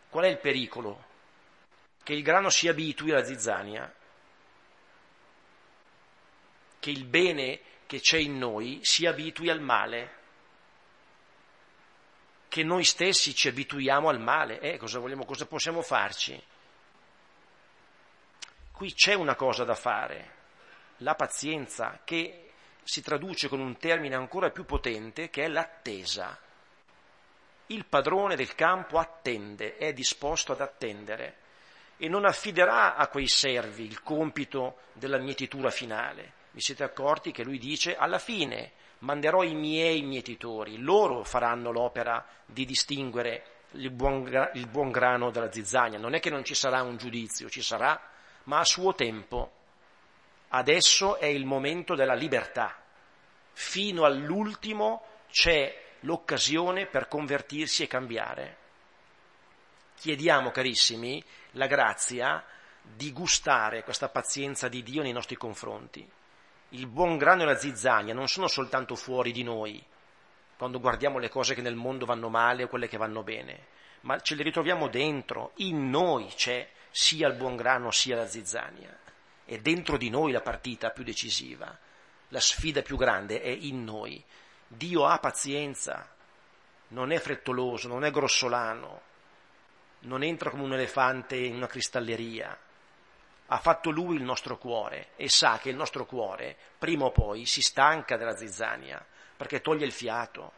Qual è il pericolo? Che il grano si abitui alla zizzania, che il bene che c'è in noi si abitui al male, che noi stessi ci abituiamo al male. Cosa possiamo farci? Qui c'è una cosa da fare, la pazienza, che si traduce con un termine ancora più potente, che è l'attesa. Il padrone del campo attende, è disposto ad attendere e non affiderà a quei servi il compito della mietitura finale. Vi siete accorti che lui dice: alla fine manderò i miei mietitori, loro faranno l'opera di distinguere il buon grano dalla zizzania. Non è che non ci sarà un giudizio, ci sarà, ma a suo tempo. Adesso è il momento della libertà. Fino all'ultimo c'è l'occasione per convertirsi e cambiare. Chiediamo, carissimi, la grazia di gustare questa pazienza di Dio nei nostri confronti. Il buon grano e la zizzania non sono soltanto fuori di noi, quando guardiamo le cose che nel mondo vanno male o quelle che vanno bene, ma ce le ritroviamo dentro, in noi c'è sia il buon grano sia la zizzania. È dentro di noi la partita più decisiva, la sfida più grande è in noi. Dio ha pazienza, non è frettoloso, non è grossolano, non entra come un elefante in una cristalleria. Ha fatto Lui il nostro cuore e sa che il nostro cuore prima o poi si stanca della zizzania perché toglie il fiato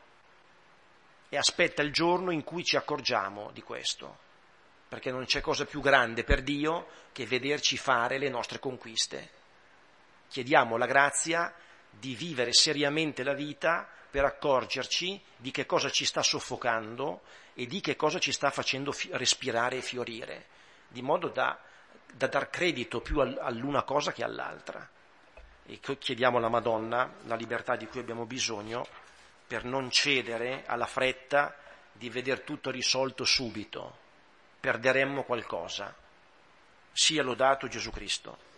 e aspetta il giorno in cui ci accorgiamo di questo, perché non c'è cosa più grande per Dio che vederci fare le nostre conquiste. Chiediamo la grazia di vivere seriamente la vita per accorgerci di che cosa ci sta soffocando e di che cosa ci sta facendo respirare e fiorire, di modo da dar credito più all'una cosa che all'altra. E chiediamo alla Madonna la libertà di cui abbiamo bisogno per non cedere alla fretta di veder tutto risolto subito. Perderemmo qualcosa. Sia lodato Gesù Cristo.